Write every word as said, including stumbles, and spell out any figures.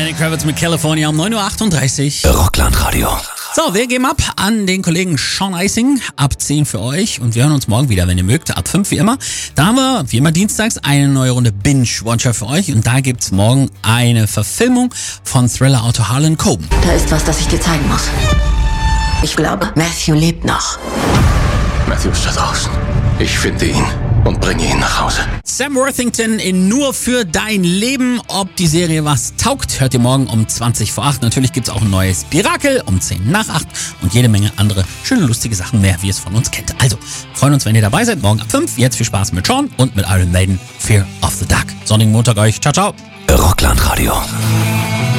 Lenny Kravitz mit California um neun Uhr achtunddreißig. Rockland-Radio. So, wir geben ab an den Kollegen Sean Icing, ab zehn für euch, und wir hören uns morgen wieder, wenn ihr mögt, ab fünf wie immer. Da haben wir, wie immer dienstags, eine neue Runde Binge-Watcher für euch, und da gibt's morgen eine Verfilmung von Thriller-Autor Harlan Coben. Da ist was, das ich dir zeigen muss. Ich glaube, Matthew lebt noch. Matthew ist da draußen. Ich finde ihn und bringe ihn nach Hause. Sam Worthington in Nur für dein Leben. Ob die Serie was taugt, hört ihr morgen um zwanzig vor acht. Natürlich gibt's auch ein neues Mirakel um zehn nach acht und jede Menge andere schöne, lustige Sachen mehr, wie ihr es von uns kennt. Also, freuen uns, wenn ihr dabei seid. Morgen ab fünf. Jetzt viel Spaß mit Sean und mit Iron Maiden. Fear of the Dark. Sonnigen Montag euch. Ciao, ciao. Rockland-Radio.